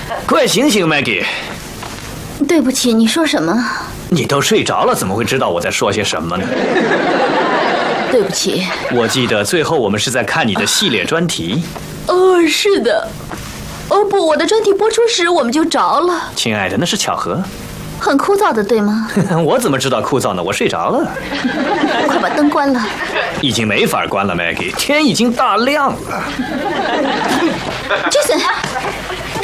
快醒醒 ，Maggie！ 对不起，你说什么？ 你都睡着了，怎么会知道我在说些什么呢？ 对不起。 我记得最后我们是在看你的系列专题。 哦，是的。哦不，我的专题播出时我们就着了。 亲爱的，那是巧合。 很枯燥的，对吗？ 我怎么知道枯燥呢？我睡着了。 快把灯关了。 已经没法关了 ，Maggie， 天已经大亮了。 Jason。